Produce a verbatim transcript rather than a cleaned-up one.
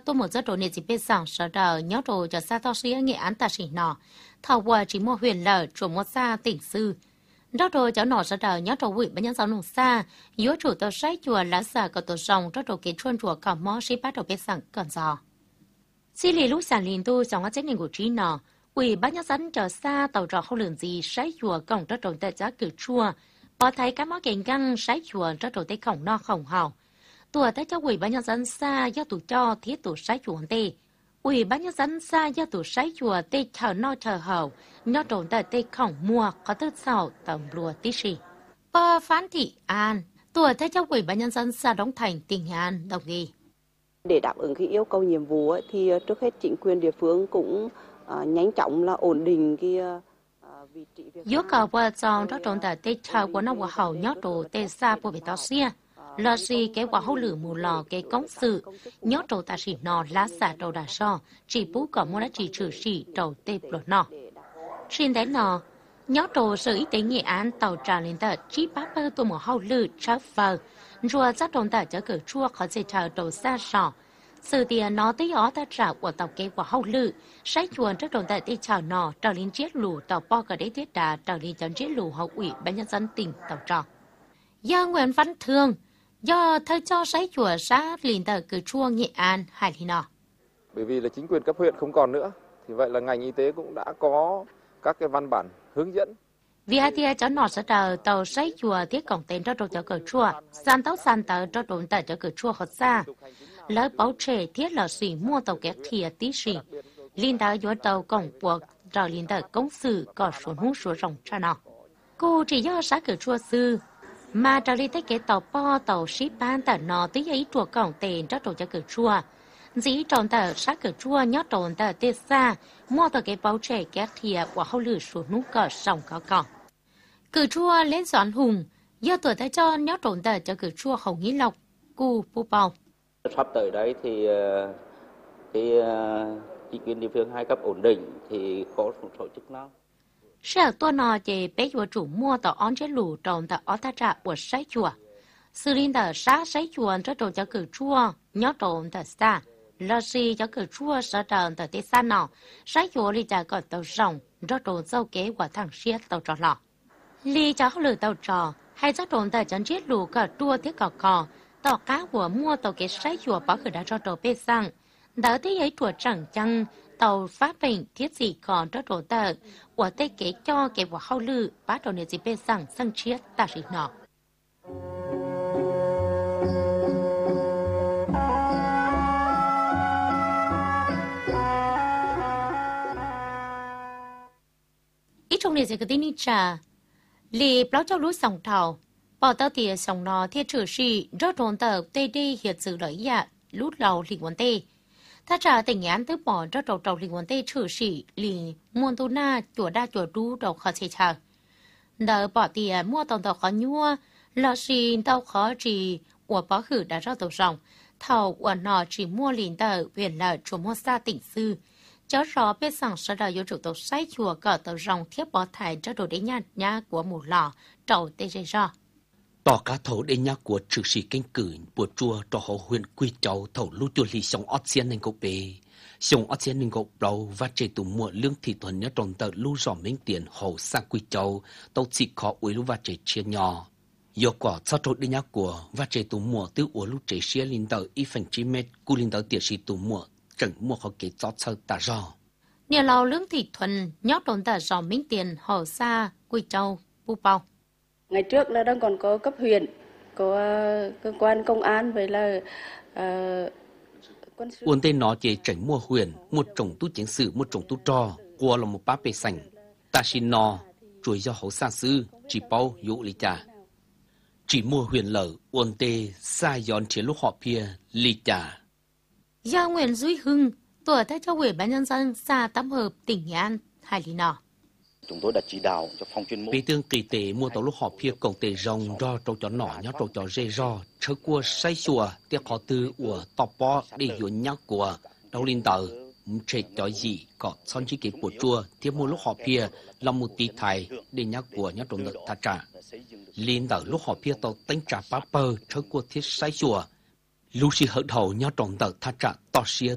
tôi một giấc đồ này chỉ biết rằng sợ đời nhớ đồ cho xa tao suy nghệ án ta chỉ nọ thầu qua chỉ mua huyền lở chủ mua xa tỉnh sư đó rồi cháu nọ sợ đời nhớ đồ quỷ bên nhân giáo nụ xa yếu chủ tao say chùa lá xà có tổ rồng đó đồ kế chuôn chùa cả mò xí bắt đầu biết rằng còn giò xí lì lúc sản liền tu trong cái chết này của trí nọ quỷ ban nhân dân chờ xa tàu trò không lường gì say chùa cổng đó đồ tại giá cử chùa bỏ thấy cái mó kềnh găng say chùa đó đồ tây khổng no khổng hào tuổi tới cho ủy ban nhân dân xa do tụ cho thiết tụ sái chùa tê ủy ban nhân dân xa do tụ sái chùa tê chờ no chờ hậu nhớ trộn tại tê khổng mua có tư sầu tầm lùa tí xì bờ phán thị an tuổi tới cho ủy ban nhân dân xa đóng thành tỉnh an đồng ý để đáp ứng cái yêu cầu nhiệm vụ ấy, thì trước hết chính quyền địa phương cũng uh, nhanh chóng là ổn định cái uh, vị trí việc yêu cầu vợ chồng đó trộn tại tê chờ của nó của hậu nhớ trộn tê xa bộ bị tao xia là gì cái quả hậu lử mù lò cái công sự nhớ trâu ta chỉ nọ lá xả trâu đà so chỉ bú có mua đã chỉ trừ chỉ trâu tê bột nọ xin đấy nọ nhớ trâu sở y tế nghệ án tàu trà lên tờ chỉ bác bơ tôi một hậu lử chấp phờ rồi rất trâu ta cho cử chua khó dễ chờ trâu xa sọ sự tiền nó tới ó ta trả của tàu cái quả hậu lử sai chuồn rất trâu ta đi chào nọ trào lên chiết lù tàu po cả đấy tiết đà trào lên chấn chiết lù hậu ủy ban nhân dân tỉnh tàu trò do Nguyễn Văn Thương do thời cho sái chùa xã liền tờ cử chua Nghệ An Hải Lý nọ. Bởi vì là chính quyền cấp huyện không còn nữa, thì vậy là ngành y tế cũng đã có các cái văn bản hướng dẫn. Vì hai tia cháu nọ sẽ chờ tàu sái chùa thiết cổng tên cho đồ cho cử chua, san tấu san tờ cho đồ tờ cho cử chua hợp xa. Lỡ bảo trẻ thiết là xỉ mua tàu kẹt thìa tí xỉ. Liên tờ vô tàu cổng buộc rồi liên tờ công sự có xuống hú xuống rồng cho nọ. Cô chỉ do xã cử chua sư mà trở đi tới cái tàu po tàu ship ban tờ nọ tới ấy chùa cổng tiền cho đồ cho cử chua dĩ tròn tờ sát cử chua nhót tròn tờ tê xa mua tờ cái bao trẻ két thìa của hậu lử xuống nút cờ sòng có cỏ cử chua lên xoắn hùng do tuổi ta cho nhót tròn tờ cho cử chua hồng nghĩ lộc cu pu bao sắp tới đấy thì cái chính quyền địa phương hai cấp ổn định thì có một số chức năng sở tua nọ về bé chùa chủ mua tàu on chế lù tròn tàu ở ta trả của sái chùa xử lý tờ sát sái chùa cho tròn cho cử chua nhót tròn tờ xa lo gì cho cử chua sở tròn tờ tê xa nọ sái chùa đi trả còn tàu rồng cho tròn dâu kế của thằng xiết tàu trò lọ li cho lử tàu trò hay cho tròn tờ chấn chết lù cả tua thiết cỏ cỏ tàu cá của mua tàu kế sái chùa bảo khởi đã cho trò bê sang đỡ thế ấy chùa chẳng chăng tàu phát bệnh thiết gì còn cho tròn tờ của tê kế cho kế của hậu lử bắt đầu nên gì bê sang sang chiết ta sĩ nọ trong này sẽ có tin trả lì báo cho lũ sòng thảo bỏ tao tiền sòng nọ thiết trừ sĩ rất đồn tờ tê đi hiện sự lợi dạ lút lầu lì quần tê ta trả tình án tứ bỏ rất đầu đầu lì quần tê trừ sĩ lì muôn tu na chùa đa chùa đu đầu khó chế chờ đỡ bỏ tiền mua tàu tàu khó nhua lo xì tàu khó chỉ của bó khử đã ra tàu rồng thảo của nọ chỉ mua liền tờ huyền lợi chùa mua xa tỉnh sư cháu rõ biết rằng sau đó yêu chủ tàu say chùa cờ tàu rồng thiết bỏ thải cho đồ đế nhạt nhá của mù lò trầu tê dây ro tỏ cá thấu đế nhá của trừ sĩ kinh cử của chùa trò hậu huyện quy châu thấu lưu chùa lì sông ót xiên nên cậu bề sông ót xiên nên cậu đầu và chế tụ mùa lương thị thuần nhá tròn tờ lưu rõ minh tiền hậu sang quy châu tàu chỉ khó uống lưu và chế chia nhỏ do quả sau trộn đế nhá của và chế tụ mùa tư uống lưu chế xia linh tờ y phần chi mét cu linh tờ tiệt sĩ tụ mùa chẳng mua họ kế chót sơ tà rò. Nhà lầu lương thị thuần nhót đồn tà rò minh tiền hồ sa quy châu pu bao. Ngày trước là đang còn có cấp huyện, có uh, cơ quan công an với là uh, quân sự. Uốn tên nó chỉ chẳng mua huyện, một trồng tu chiến sự, một trồng tu trò, qua là một bá bề sành. Ta xin nó, chuối do hậu xa sư, chỉ bao dụ lý trà. Chỉ mua huyện lở, uốn tê, xa giòn chế lúc họ pia, lý trà. Do Nguyễn Duy Hưng, tuổi thay cho ủy ban nhân dân xã Tam Hợp, tỉnh Nghệ An, Hải Lý nọ. Chúng tôi đã chỉ đạo cho phòng chuyên môn. Bí tương kỳ tế mua tàu lúc họ phía cổng tề rồng do trâu chó nỏ nhá trâu chó rê ro, chớ cua say xùa, tiếc khó tư của tọp bó để dụ nhá của đâu linh tờ, muốn chết cho gì, có son chi kế của chua, tiếp mua lúc họ phía lòng một tí thầy để nhá của nhá trâu nợ thà trả. Linh tờ lúc họ phía tàu tính trả bá bơ, chớ cua thiết say xùa. Lúc sĩ hở đầu nhá tròn tờ thà trả tỏ xia